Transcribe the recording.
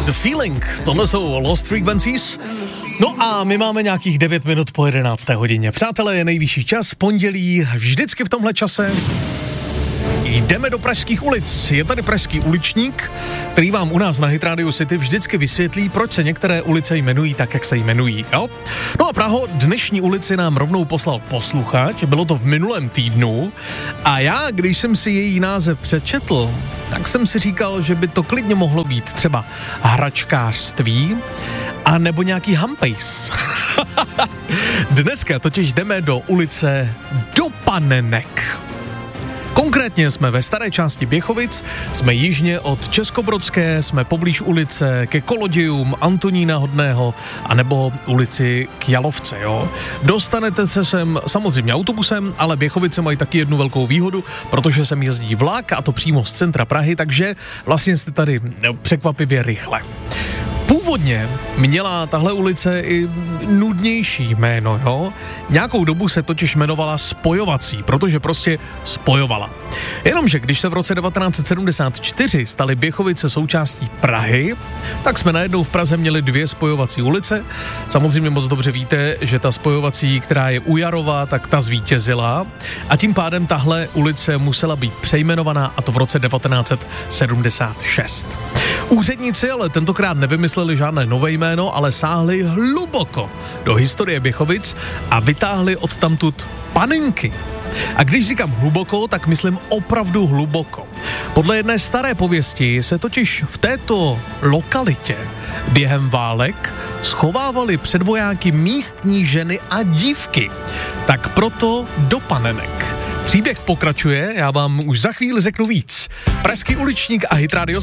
The Feeling, tohle jsou Lost Frequencies. No a my máme nějakých 9 minut po 11. hodině. Přátelé, je nejvyšší čas, pondělí, vždycky v tomhle čase jdeme do pražských ulic. Je tady pražský uličník, který vám u nás na Hit Radio City vždycky vysvětlí, proč se některé ulice jmenují tak, jak se jmenují, jo? No a Praho, dnešní ulici nám rovnou poslal posluchač, bylo to v minulém týdnu a já, když jsem si její název přečetl, tak jsem si říkal, že by to klidně mohlo být třeba hračkářství a nebo nějaký hampejs. Dneska totiž jdeme do ulice Dopanenek. Konkrétně jsme ve staré části Běchovic, jsme jižně od Českobrodské, jsme poblíž ulice ke Kolodějům, Antonína Hodného, anebo ulici k Jalovce, jo. Dostanete se sem samozřejmě autobusem, ale Běchovice mají taky jednu velkou výhodu, protože sem jezdí vlak, a to přímo z centra Prahy, takže vlastně jste tady překvapivě rychle. Původně měla tahle ulice i nudnější jméno, jo? Nějakou dobu se totiž jmenovala Spojovací, protože prostě spojovala. Jenomže když se v roce 1974 staly Běchovice součástí Prahy, tak jsme najednou v Praze měli 2 spojovací ulice. Samozřejmě moc dobře víte, že ta spojovací, která je u Jarova, tak ta zvítězila a tím pádem tahle ulice musela být přejmenovaná, a to v roce 1976. Úředníci ale tentokrát nevymysleli žádné nové jméno, ale sáhli hluboko do historie Běchovic a vytáhli odtamtud panenky. A když říkám hluboko, tak myslím opravdu hluboko. Podle jedné staré pověsti se totiž v této lokalitě během válek schovávali před vojáky místní ženy a dívky. Tak proto Dopanenek. Příběh pokračuje, já vám už za chvíli řeknu víc. Pražský uličník a Hit Radio